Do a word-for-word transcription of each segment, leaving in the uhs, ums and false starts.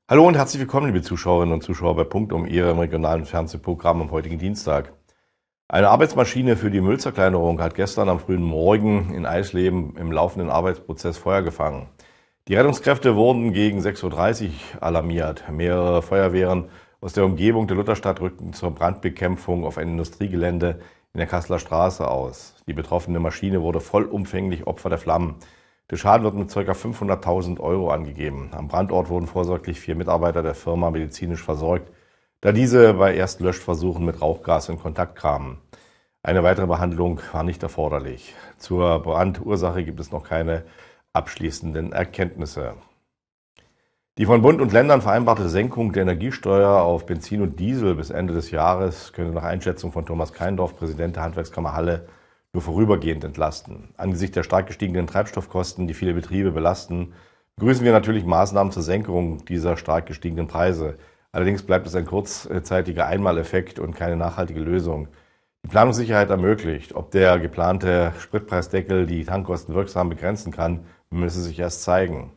Hallo und herzlich willkommen, liebe Zuschauerinnen und Zuschauer bei Punkt um Ihrem regionalen Fernsehprogramm am heutigen Dienstag. Eine Arbeitsmaschine für die Müllzerkleinerung hat gestern am frühen Morgen in Eisleben im laufenden Arbeitsprozess Feuer gefangen. Die Rettungskräfte wurden gegen sechs Uhr dreißig alarmiert. Mehrere Feuerwehren aus der Umgebung der Lutherstadt rückten zur Brandbekämpfung auf ein Industriegelände in der Kasseler Straße aus. Die betroffene Maschine wurde vollumfänglich Opfer der Flammen. Der Schaden wird mit ca. fünfhunderttausend Euro angegeben. Am Brandort wurden vorsorglich vier Mitarbeiter der Firma medizinisch versorgt, da diese bei ersten Löschversuchen mit Rauchgas in Kontakt kamen. Eine weitere Behandlung war nicht erforderlich. Zur Brandursache gibt es noch keine abschließenden Erkenntnisse. Die von Bund und Ländern vereinbarte Senkung der Energiesteuer auf Benzin und Diesel bis Ende des Jahres könnte nach Einschätzung von Thomas Keindorf, Präsident der Handwerkskammer Halle, nur vorübergehend entlasten. Angesichts der stark gestiegenen Treibstoffkosten, die viele Betriebe belasten, begrüßen wir natürlich Maßnahmen zur Senkung dieser stark gestiegenen Preise. Allerdings bleibt es ein kurzzeitiger Einmaleffekt und keine nachhaltige Lösung. Die Planungssicherheit ermöglicht, ob der geplante Spritpreisdeckel die Tankkosten wirksam begrenzen kann, müsse sich erst zeigen.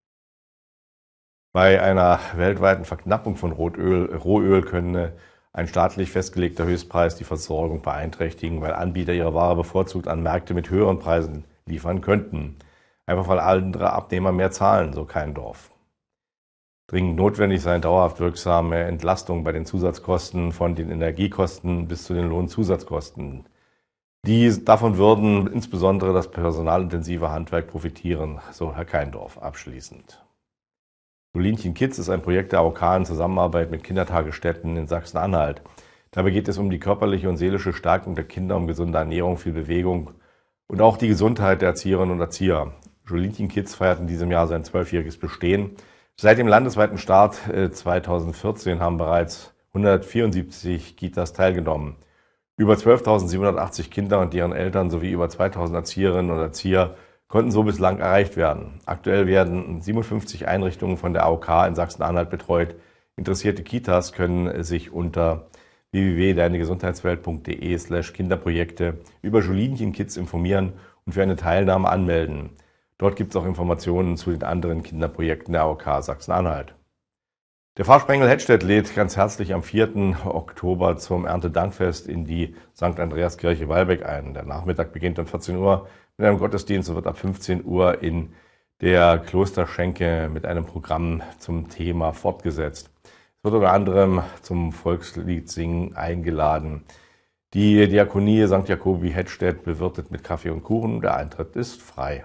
Bei einer weltweiten Verknappung von Rotöl, Rohöl könne ein staatlich festgelegter Höchstpreis die Versorgung beeinträchtigen, weil Anbieter ihre Ware bevorzugt an Märkte mit höheren Preisen liefern könnten. Einfach weil andere Abnehmer mehr zahlen, so Keindorf. Dringend notwendig seien dauerhaft wirksame Entlastungen bei den Zusatzkosten von den Energiekosten bis zu den Lohnzusatzkosten. Die, davon würden insbesondere das personalintensive Handwerk profitieren, so Herr Keindorf abschließend. Jolinchen Kids ist ein Projekt der A O K in Zusammenarbeit mit Kindertagesstätten in Sachsen-Anhalt. Dabei geht es um die körperliche und seelische Stärkung der Kinder, um gesunde Ernährung, viel Bewegung und auch die Gesundheit der Erzieherinnen und Erzieher. Jolinchen Kids feiert in diesem Jahr sein zwölfjähriges Bestehen. Seit dem landesweiten Start zweitausendvierzehn haben bereits hundertvierundsiebzig Kitas teilgenommen. Über zwölftausendsiebenhundertachtzig Kinder und deren Eltern sowie über zweitausend Erzieherinnen und Erzieher konnten so bislang erreicht werden. Aktuell werden siebenundfünfzig Einrichtungen von der A O K in Sachsen-Anhalt betreut. Interessierte Kitas können sich unter w w w punkt deine gesundheitswelt punkt de slash Kinderprojekte über Jolinchen Kids informieren und für eine Teilnahme anmelden. Dort gibt es auch Informationen zu den anderen Kinderprojekten der A O K Sachsen-Anhalt. Der Pfarrsprengel Hettstedt lädt ganz herzlich am vierten Oktober zum Erntedankfest in die Sankt Andreaskirche Walbeck ein. Der Nachmittag beginnt um vierzehn Uhr mit einem Gottesdienst und wird ab fünfzehn Uhr in der Klosterschenke mit einem Programm zum Thema fortgesetzt. Es wird unter anderem zum Volksliedsingen eingeladen. Die Diakonie Sankt Jakobi Hettstedt bewirtet mit Kaffee und Kuchen. Der Eintritt ist frei.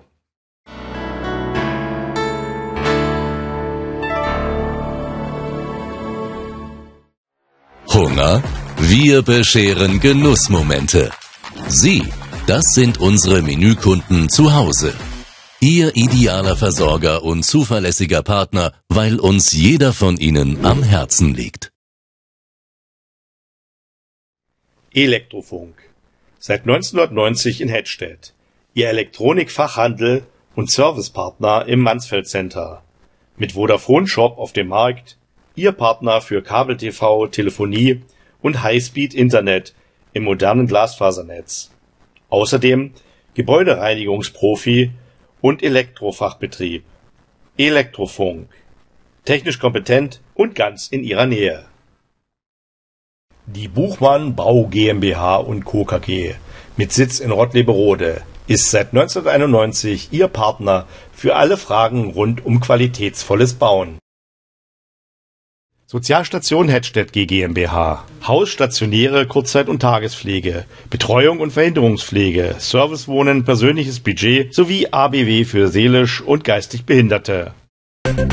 Hunger? Wir bescheren Genussmomente. Sie, das sind unsere Menükunden zu Hause. Ihr idealer Versorger und zuverlässiger Partner, weil uns jeder von ihnen am Herzen liegt. Elektrofunk. Seit neunzehnhundertneunzig in Hettstedt. Ihr Elektronikfachhandel und Servicepartner im Mansfeld Center. Mit Vodafone Shop auf dem Markt. Ihr Partner für Kabel-T V, Telefonie und Highspeed-Internet im modernen Glasfasernetz. Außerdem Gebäudereinigungsprofi und Elektrofachbetrieb. Elektrofunk. Technisch kompetent und ganz in Ihrer Nähe. Die Buchmann Bau GmbH und Co. K G mit Sitz in Rottleberode ist seit neunzehnhunderteinundneunzig Ihr Partner für alle Fragen rund um qualitätsvolles Bauen. Sozialstation Hettstedt G GmbH. Haus, stationäre Kurzzeit- und Tagespflege, Betreuung und Verhinderungspflege, Servicewohnen, persönliches Budget sowie A B W für seelisch und geistig Behinderte.